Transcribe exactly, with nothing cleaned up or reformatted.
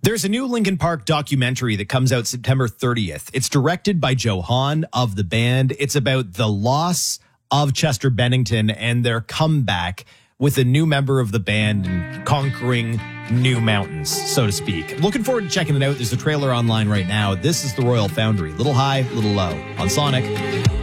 There's a new Linkin Park documentary that comes out September thirtieth. It's directed by Joe Hahn of the band. It's about the loss of Chester Bennington and their comeback with a new member of the band and conquering new mountains, so to speak. Looking forward to checking it out. There's a trailer online right now. This is the Royal Foundry. Little high, little low on Sonic.